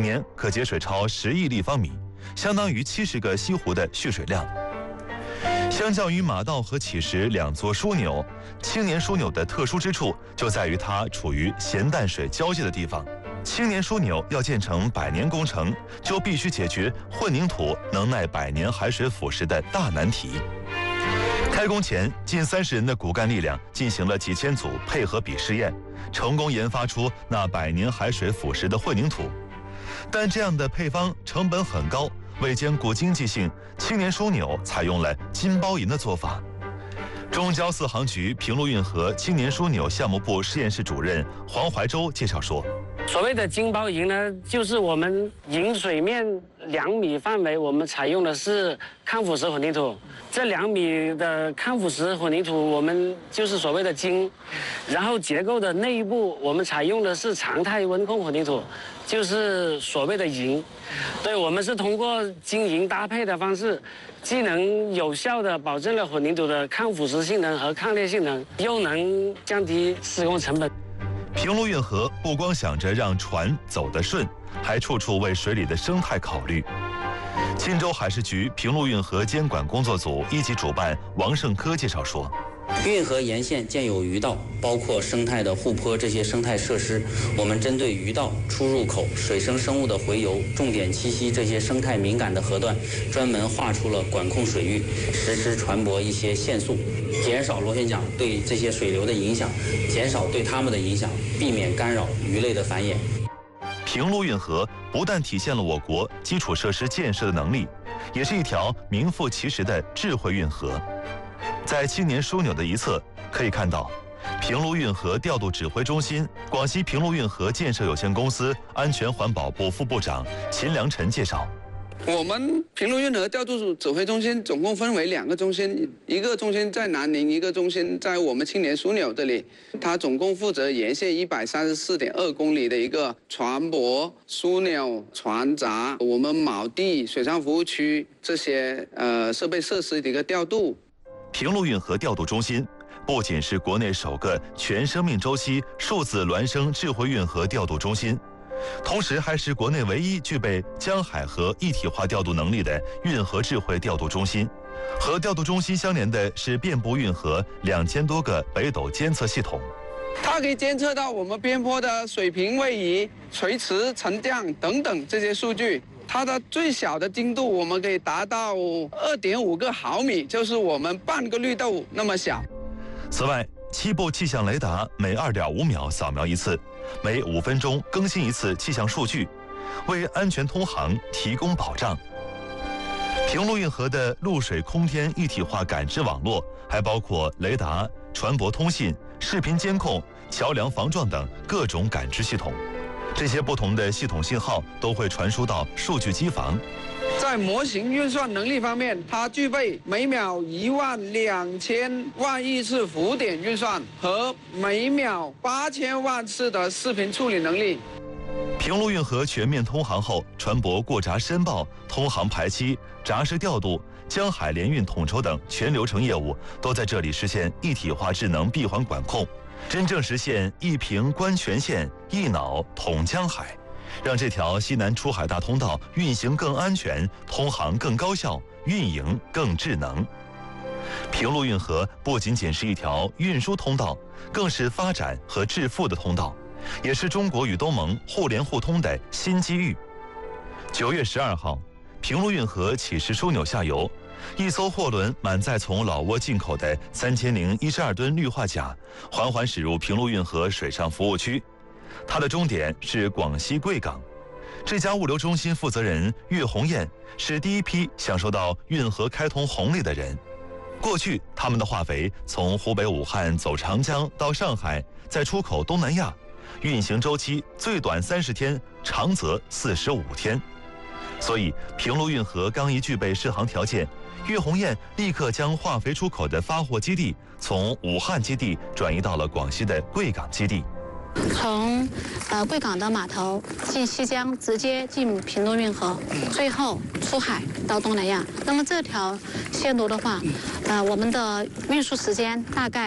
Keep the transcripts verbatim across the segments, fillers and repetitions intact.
年可节水超十亿立方米，相当于七十个西湖的蓄水量。相较于马道和乞石两座枢纽，青年枢纽的特殊之处就在于它处于咸淡水交界的地方。青年枢纽要建成百年工程，就必须解决混凝土能耐百年海水腐蚀的大难题。开工前，近三十人的骨干力量进行了几千组配合比试验，成功研发出那百年海水腐蚀的混凝土。但这样的配方成本很高，为兼顾经济性，青年枢纽采用了金包银的做法。中交四航局平陆运河青年枢纽项目部实验室主任黄怀洲介绍说， 所谓的金包银呢，就是我们引水面两米范围，我们采用的是抗腐蚀混凝土。这两米的抗腐蚀混凝土，我们就是所谓的金。然后结构的内部，我们采用的是常态温控混凝土，就是所谓的银。对，我们是通过金银搭配的方式，既能有效地保证了混凝土的抗腐蚀性能和抗裂性能，又能降低施工成本。 平陆运河不光想着让船走得顺，还处处为水里的生态考虑。钦州海事局平陆运河监管工作组一级主办王胜科介绍说， 运河沿线建有鱼道，包括生态的护坡这些生态设施，我们针对鱼道、出入口、水生生物的洄游、重点栖息这些生态敏感的河段，专门划出了管控水域，实施船舶一些限速，减少螺旋桨对这些水流的影响，减少对它们的影响，避免干扰鱼类的繁衍。 平陆运河不但体现了我国基础设施建设的能力，也是一条名副其实的智慧运河。在青年枢纽的一侧可以看到，平陆运河调度指挥中心广西平陆运河建设有限公司安全环保部副部长秦良辰介绍， 我们平陆运河调度指挥中心总共分为两个中心，一个中心在南宁，一个中心在我们青年枢纽这里。它总共负责沿线一百三十四点二公里的一个船舶、枢纽、船闸、我们锚地、水上服务区这些呃设备设施的一个调度。 平陆运河调度中心不仅是国内首个全生命周期数字孪生智慧运河调度中心，同时还是国内唯一具备江海河一体化调度能力的运河智慧调度中心。和调度中心相连的是遍布运河两千多个北斗监测系统， 它可以监测到我们边坡的水平位移、垂直沉降等等这些数据。它的最小的精度我们可以达到二点五个毫米，就是我们半个绿豆那么小。 此外，七部气象雷达每二点五秒扫描一次，每五分钟更新一次气象数据，为安全通航提供保障。平陆运河的陆水空天一体化感知网络，还包括雷达、船舶通信、视频监控、桥梁防撞等各种感知系统。这些不同的系统信号都会传输到数据机房。 在模型运算能力方面，它具备每秒一万两千万亿次浮点运算和每秒八千万次的视频处理能力。 平陆运河全面通航后，船舶过闸申报、通航排期、闸时调度、江海联运统筹等全流程业务都在这里实现一体化智能闭环管控，真正实现一平观全线、一脑统江海，让这条西南出海大通道运行更安全，通航更高效，运营更智能。平陆运河不仅仅是一条运输通道，更是发展和致富的通道，也是中国与东盟互联互通的新机遇。九月十二号，平陆运河乞石枢纽下游，一艘货轮满载从老挝进口的三千零一十二吨氯化钾，缓缓驶入平陆运河水上服务区。它的终点是广西贵港。这家物流中心负责人岳红艳是第一批享受到运河开通红利的人。过去，他们的化肥从湖北武汉走长江到上海，再出口东南亚，运行周期最短三十天，长则四十五天。所以，平陆运河刚一具备适航条件，岳红艳立刻将化肥出口的发货基地从武汉基地转移到了广西的贵港基地。 从呃贵港的码头进西江，直接进平陆运河，最后出海到东南亚。那么这条线路的话，呃，我们的运输时间大概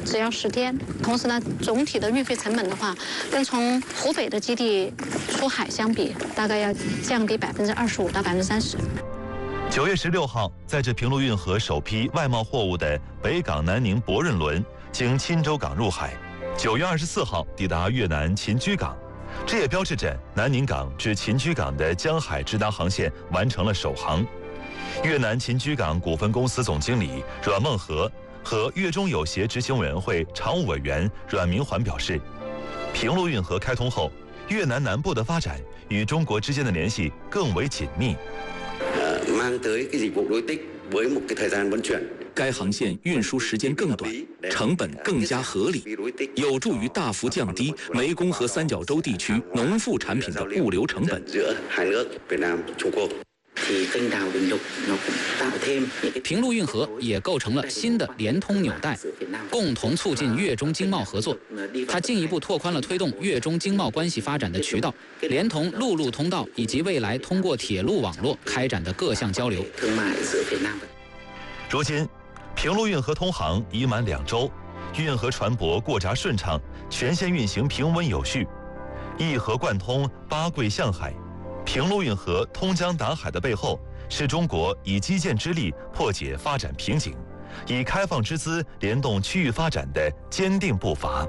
只要十天。同时呢，总体的运费成本的话，跟从湖北的基地出海相比，大概要降低百分之二十五到百分之三十。 九月十六号，载着平陆运河首批外贸货物的北港南宁博润轮经钦州港入海，九月二十四号抵达越南秦居港。这也标志着南宁港至秦居港的江海直达航线完成了首航。越南秦居港股份公司总经理阮梦和和越中有协执行委员会常务委员阮明环表示，平陆运河开通后，越南南部的发展与中国之间的联系更为紧密。 该航线运输时间更短，成本更加合理，有助于大幅降低湄公河三角洲地区农副产品的物流成本。 平陆运河也构成了新的联通纽带，共同促进越中经贸合作。它进一步拓宽了推动越中经贸关系发展的渠道，连同陆路通道以及未来通过铁路网络开展的各项交流。 如今，平陆运河通航已满两周，运河船舶过闸顺畅，全线运行平稳有序，一河贯通八桂向海。平陆运河通江达海的背后，是中国以基建之力破解发展瓶颈，以开放之姿联动区域发展的坚定步伐。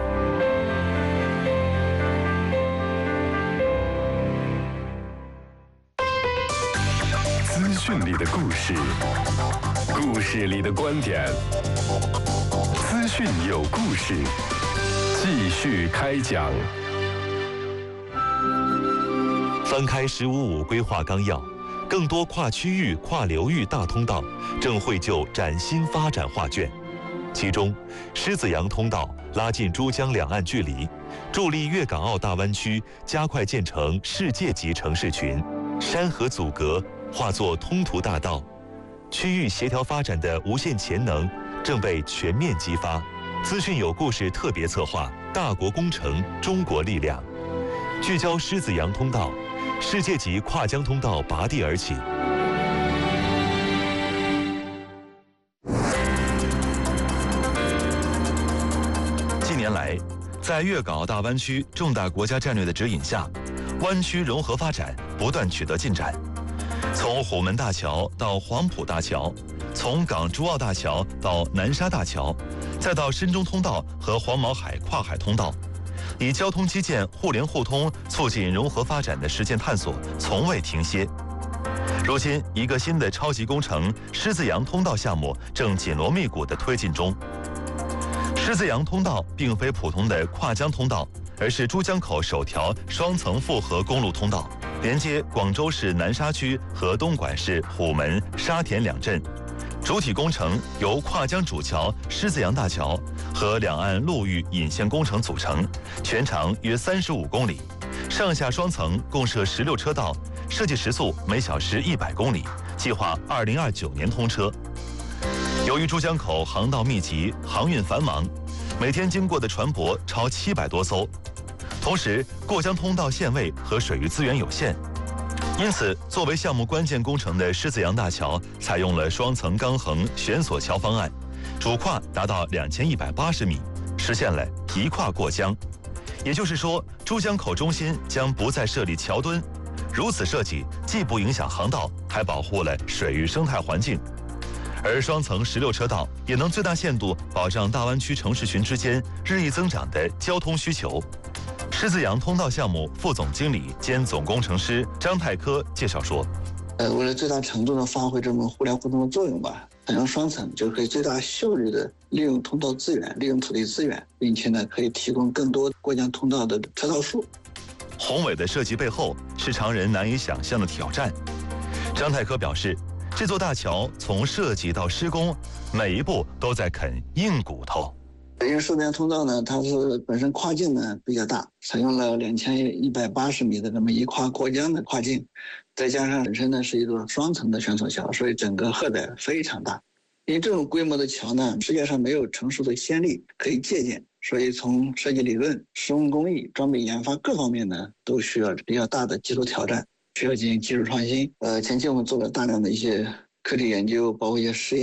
资讯里的故事，故事里的观点，资讯有故事，继续开讲。 翻开“十五五”规划纲要，更多跨区域、跨流域大通道正绘就崭新发展画卷。其中，狮子洋通道拉近珠江两岸距离，助力粤港澳大湾区加快建成世界级城市群。山河阻隔化作通途大道，区域协调发展的无限潜能正被全面激发。资讯有故事特别策划《大国工程中国力量》，聚焦狮子洋通道。世界级跨江通道拔地而起。近年来，在粤港澳大湾区重大国家战略的指引下，湾区融合发展不断取得进展。从虎门大桥到黄埔大桥，从港珠澳大桥到南沙大桥，再到深中通道和黄茅海跨海通道。以交通基建互联互通促进融合发展的实践探索从未停歇。如今，一个新的超级工程狮子洋通道项目正紧锣密鼓地推进中。狮子洋通道并非普通的跨江通道，而是珠江口首条双层复合公路通道，连接广州市南沙区和东莞市虎门、沙田两镇。主体工程由跨江主桥狮子洋大桥和两岸陆域引线工程组成，全长约三十五公里，上下双层共设十六车道，设计时速每小时一百公里，计划二零二九年通车。由于珠江口航道密集，航运繁忙，每天经过的船舶超七百多艘，同时过江通道限位和水域资源有限。因此，作为项目关键工程的狮子洋大桥采用了双层钢横悬索桥方案，主跨达到两千一百八十米，实现了一跨过江。也就是说，珠江口中心将不再设立桥墩。如此设计，既不影响航道，还保护了水域生态环境。而双层十六车道也能最大限度保障大湾区城市群之间日益增长的交通需求。狮子洋通道项目副总经理兼总工程师张泰科介绍说：“ 呃，为了最大程度的发挥这种互联互通的作用吧，采用双层就可以最大效率的利用通道资源，利用土地资源，并且呢，可以提供更多过江通道的车道数。” 宏伟的设计背后是常人难以想象的挑战。张泰科表示，这座大桥从设计到施工，每一步都在啃硬骨头。 因为狮子洋通道呢，它是本身跨境呢比较大，采用了两千一百八十米的这么一跨过江的跨境，再加上本身呢是一座双层的悬索桥，所以整个荷载非常大。因为这种规模的桥呢，世界上没有成熟的先例可以借鉴，所以从设计理论、施工工艺、装备研发各方面呢，都需要比较大的技术挑战，需要进行技术创新。呃，前期我们做了大量的一些课题研究，包括一些实验。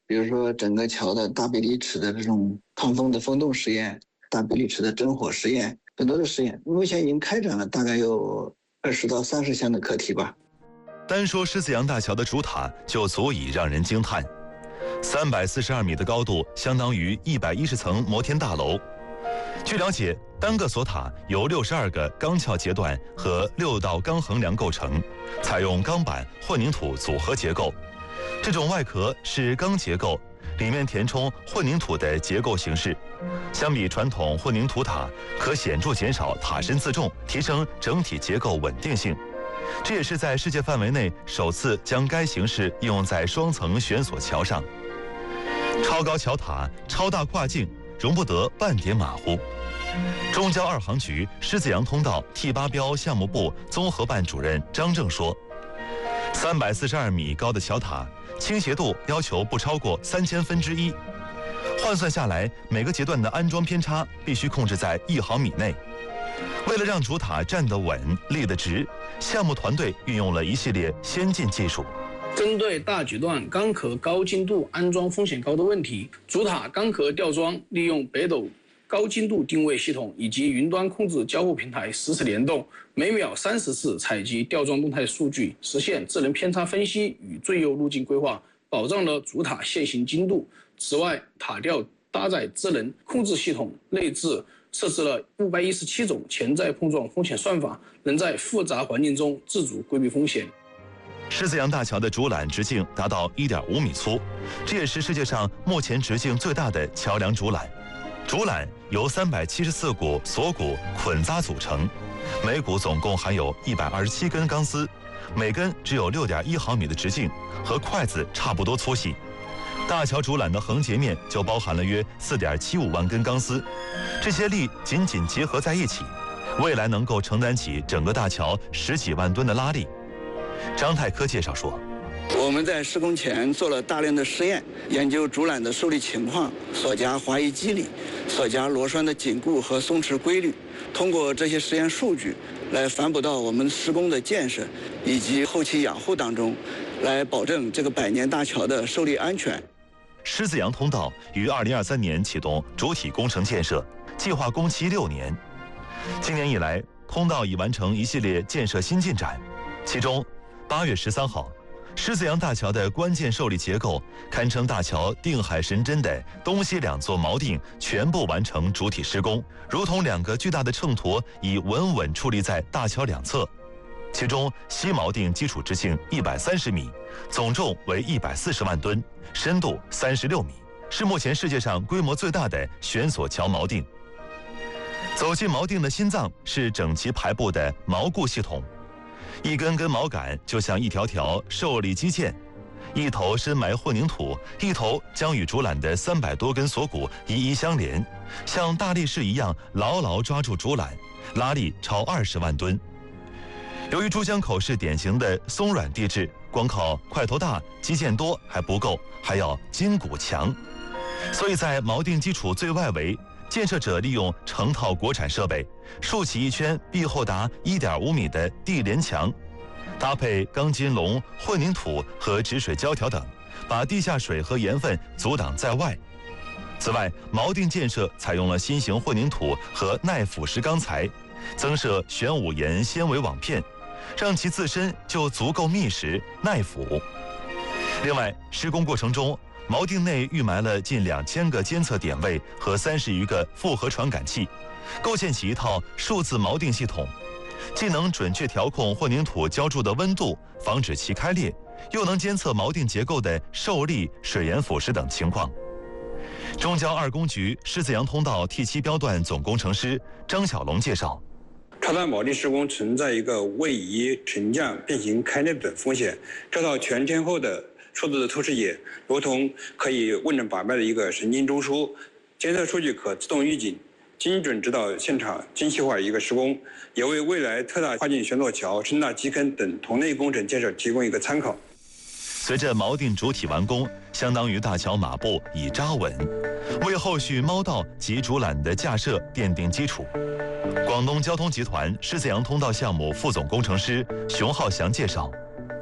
比如说整个桥的大比例尺的这种抗风的风洞实验，大比例尺的真火实验，很多的实验，目前已经开展了大概有二十到三十项的课题吧。 单说狮子洋大桥的主塔就足以让人惊叹，三百四十二米的高度相当于一百一十层摩天大楼。据了解，单个锁塔由六十二个钢撬截断和六道钢横梁构成，采用钢板混凝土组合结构。这种外壳是钢结构，里面填充混凝土的结构形式。相比传统混凝土塔，可显著减少塔身自重，提升整体结构稳定性。这也是在世界范围内首次将该形式应用在双层悬索桥上。超高桥塔，超大跨境，容不得半点马虎。中交二航局狮子洋通道 T 八标项目部综合办主任张正说，三百四十二米高的桥塔，倾斜度要求不超过三千分之一，换算下来，每个阶段的安装偏差必须控制在一毫米内。为了让主塔站得稳、立得直，项目团队运用了一系列先进技术。 针对大举段钢壳高精度安装风险高的问题，主塔钢壳吊装利用北斗高精度定位系统以及云端控制交互平台实时联动，每秒三十次采集吊装动态数据，实现智能偏差分析与最优路径规划，保障了主塔线行精度。此外，塔吊搭载智能控制系统，内置设置了五百一十七种潜在碰撞风险算法，能在复杂环境中自主规避风险。 狮子洋大桥的主缆直径达到 一点五米粗，这也是世界上目前直径最大的桥梁主缆。主缆由三百七十四股锁骨捆扎组成，每股总共含有一百二十七根钢丝，每根只有 六点一毫米的直径，和筷子差不多粗细。大桥主缆的横截面就包含了约 四点七五万根钢丝，这些力紧紧结合在一起，未来能够承担起整个大桥十几万吨的拉力。张泰科介绍说， 我们在施工前做了大量的实验，研究主缆的受力情况、锁夹滑移机理、锁夹螺栓的紧固和松弛规律。通过这些实验数据，来反哺到我们施工的建设以及后期养护当中，来保证这个百年大桥的受力安全。 狮子洋通道于二零二三年启动主体工程建设，计划工期六年。今年以来，通道已完成一系列建设新进展，其中八月十三号，狮子洋大桥的关键受力结构，堪称大桥定海神针的东西两座锚定全部完成主体施工，如同两个巨大的秤砣已稳稳矗立在大桥两侧。其中西锚定基础直径一百三十米，总重为一百四十万吨，深度三十六米，是目前世界上规模最大的悬索桥锚定。走进锚定的心脏是整齐排布的锚固系统，一根根锚杆就像一条条受力基线，一头深埋混凝土，一头将与主缆的三百多根锁骨一一相连，像大力士一样牢牢抓住主缆，拉力超二十万吨。由于珠江口是典型的松软地质，光靠块头大、基建多还不够，还要筋骨强。所以在锚定基础最外围，建设者利用成套国产设备，竖起一圈壁厚达 一点五米的地连墙，搭配钢筋笼、混凝土和止水胶条等，把地下水和盐分阻挡在外。此外，锚定建设采用了新型混凝土和耐腐蚀钢材，增设玄武岩纤维网片，让其自身就足够密实耐腐。另外，施工过程中，锚定内预埋了近两千个监测点位和三十余个复合传感器，构建起一套数字锚定系统，既能准确调控混凝土浇筑的温度，防止其开裂，又能监测锚定结构的受力、水盐腐蚀等情况。中交二工局狮子洋通道 T 七标段总工程师张小龙介绍， 超大锚定施工存在一个位移、沉降、变形、开裂等风险。这套全天候的数字的透视仪，如同可以问诊把脉的一个神经中枢，监测数据可自动预警，精准指导现场精细化一个施工，也为未来特大跨境悬索桥、深大基坑等同类工程建设提供一个参考。 随着锚定主体完工，相当于大桥马步已扎稳，为后续锚道及主缆的架设奠定基础。广东交通集团狮子洋通道项目副总工程师熊浩翔介绍，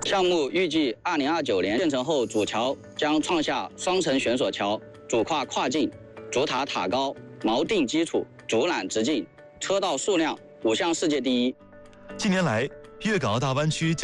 项目预计二零二九年建成后，主桥将创下双层悬索桥、主跨跨境、主塔塔高、锚定基础、主缆直径、车道数量五项世界第一。 近年来，粤港澳大湾区